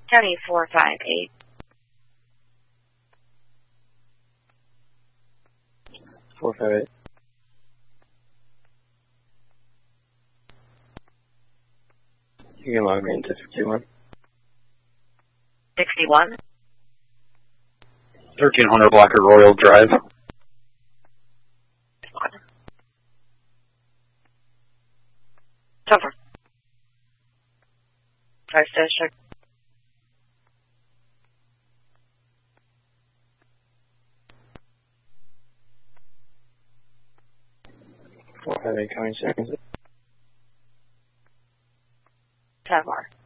County 458. 458. You can log me into 51. 61. 1300 Blacker Royal Drive. Cover. Five station. Coming seconds. Tower.